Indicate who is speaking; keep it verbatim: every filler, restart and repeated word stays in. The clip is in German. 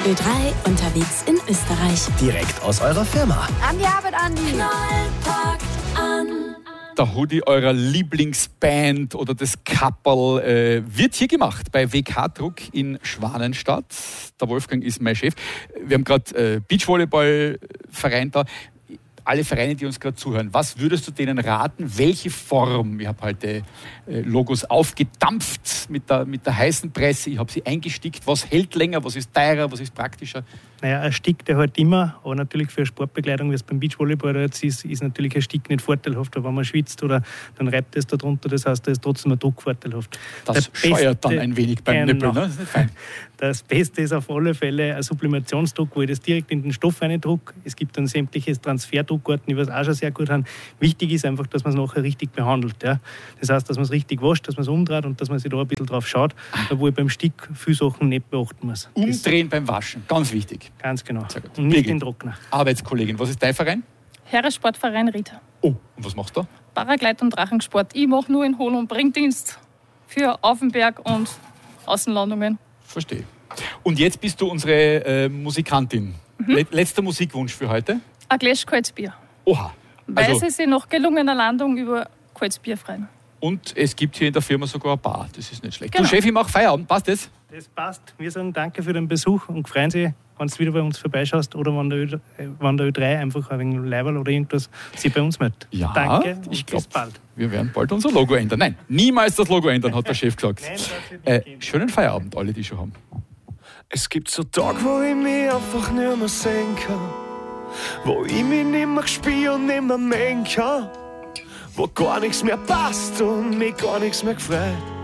Speaker 1: Ö drei unterwegs in Österreich.
Speaker 2: Direkt aus eurer Firma.
Speaker 3: An die Arbeit, Andi.
Speaker 1: Knall packt an.
Speaker 4: Der Hoodie eurer Lieblingsband oder das Kapperl äh, wird hier gemacht bei W K-Druck in Schwanenstadt. Der Wolfgang ist mein Chef. Wir haben gerade äh, Beachvolleyballverein da. Alle Vereine, die uns gerade zuhören, was würdest du denen raten? Welche Form? Ich habe heute äh, Logos aufgedampft mit der, mit der heißen Presse. Ich habe sie eingestickt. Was hält länger? Was ist teurer? Was ist praktischer?
Speaker 5: Naja, ein Stick, der halt immer, aber natürlich für eine Sportbekleidung, wie es beim Beachvolleyball jetzt ist, ist natürlich ein Stick nicht vorteilhaft. Wenn man schwitzt oder dann reibt es da drunter, das heißt, da ist trotzdem ein Druck vorteilhaft.
Speaker 4: Das der scheuert beste, dann ein wenig beim
Speaker 5: genau.
Speaker 4: Nippel, ne? Das ist nicht fein.
Speaker 5: Das Beste ist auf alle Fälle ein Sublimationsdruck, wo ich das direkt in den Stoff reindruck. Es gibt dann sämtliche Transferdruckarten, die was auch schon sehr gut haben. Wichtig ist einfach, dass man es nachher richtig behandelt. Ja. Das heißt, dass man es richtig wascht, dass man es umdreht und dass man sich da ein bisschen drauf schaut, wo ich beim Stick viele Sachen nicht beachten muss.
Speaker 4: Umdrehen beim Waschen, ganz wichtig.
Speaker 5: Ganz genau.
Speaker 4: Sehr gut.
Speaker 5: Und nicht
Speaker 4: Birgit,
Speaker 5: den Trockner.
Speaker 4: Arbeitskollegin, was ist dein Verein?
Speaker 6: Herrensportverein Ried.
Speaker 4: Oh, und was machst du da?
Speaker 6: Paragleit- und Drachensport. Ich mache nur in Hohl- und Bringdienst für Aufenberg und Außenlandungen.
Speaker 4: Verstehe. Und jetzt bist du unsere äh, Musikantin. Mhm. Le- letzter Musikwunsch für heute?
Speaker 6: Ein Gläsch kaltes Bier.
Speaker 4: Oha.
Speaker 6: Weil
Speaker 4: Also,
Speaker 6: sie sich nach gelungener Landung über kaltes Bier freuen.
Speaker 4: und es gibt hier in der Firma sogar ein Bar. Das ist nicht schlecht.
Speaker 6: Genau.
Speaker 4: Du Chef, ich mache Feierabend. Passt das?
Speaker 5: Das passt. Wir sagen danke für den Besuch und freuen sich, wenn du wieder bei uns vorbeischaust oder wenn der, Ö, wenn der Ö drei einfach ein wenig Leiberl oder irgendwas sich bei uns meldet.
Speaker 4: Ja,
Speaker 5: Danke und
Speaker 4: ich
Speaker 5: bis
Speaker 4: glaub,
Speaker 5: bald.
Speaker 4: Wir werden bald unser Logo ändern. Nein, niemals das Logo ändern, hat der Chef gesagt.
Speaker 5: Nein, das wird nicht
Speaker 4: Äh,
Speaker 5: gehen.
Speaker 4: schönen Feierabend, alle, die schon haben.
Speaker 2: Es gibt so Tage, wo ich mich einfach nicht mehr sehen kann. Wo ich mich nicht mehr spüre und nicht mehr mengen kann. Wo gar nichts mehr passt und mich gar nichts mehr gefreut.